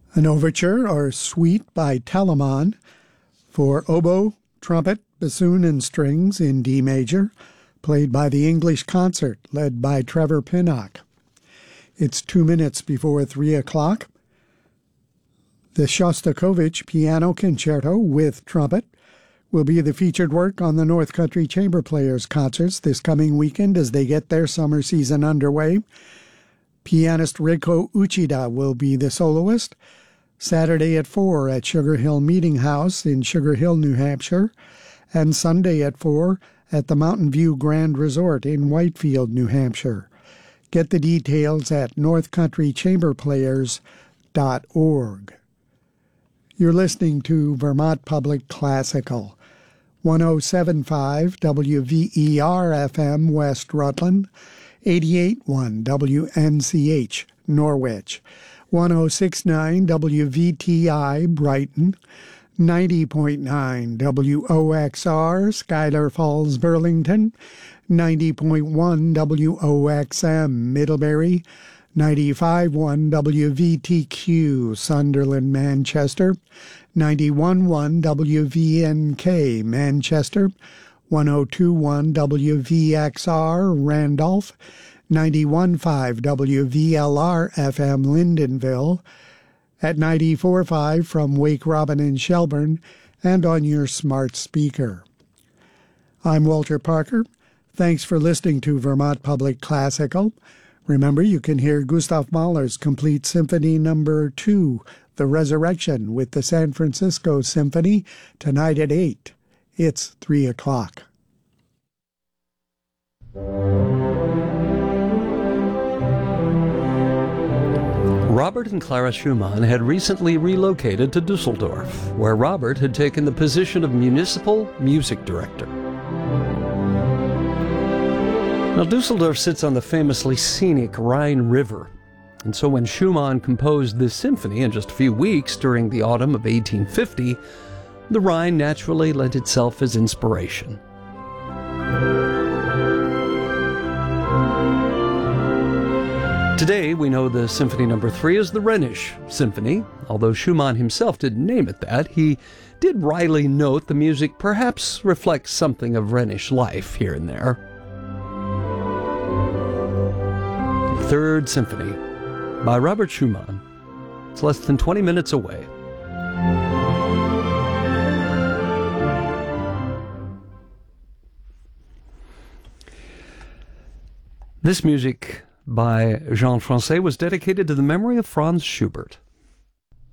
An overture or suite by Telemann for oboe, trumpet, bassoon, and strings in D major, played by the English Concert, led by Trevor Pinnock. It's 2 minutes before 3 o'clock. The Shostakovich Piano Concerto with trumpet will be the featured work on the North Country Chamber Players concerts this coming weekend as they get their summer season underway. Pianist Reiko Uchida will be the soloist. Saturday at 4 at Sugar Hill Meeting House in Sugar Hill, New Hampshire, and Sunday at 4 at the Mountain View Grand Resort in Whitefield, New Hampshire. Get the details at northcountrychamberplayers.org. You're listening to Vermont Public Classical, 107.5 WVER-FM West Rutland, 88.1 WNCH Norwich, 106.9 WVTI Brighton, 90.9 WOXR Schuyler Falls Burlington, 90.1 WOXM Middlebury, 95.1 WVTQ Sunderland Manchester, 91.1 WVNK Manchester, 102.1 WVXR Randolph, 91.5 WVLR FM Lyndonville, at 94.5 from Wake Robin in Shelburne, and on your smart speaker. I'm Walter Parker. Thanks for listening to Vermont Public Classical. Remember, you can hear Gustav Mahler's Complete Symphony No. 2, The Resurrection, with the San Francisco Symphony, tonight at 8. It's 3 o'clock. Robert and Clara Schumann had recently relocated to Dusseldorf, where Robert had taken the position of municipal music director. Now, Dusseldorf sits on the famously scenic Rhine River, and so when Schumann composed this symphony in just a few weeks during the autumn of 1850, the Rhine naturally lent itself as inspiration. Today, we know the Symphony No. 3 is the Rhenish Symphony. Although Schumann himself didn't name it that, he did wryly note the music perhaps reflects something of Rhenish life here and there. Third Symphony by Robert Schumann. It's less than 20 minutes away. This music by Jean Francais was dedicated to the memory of Franz Schubert.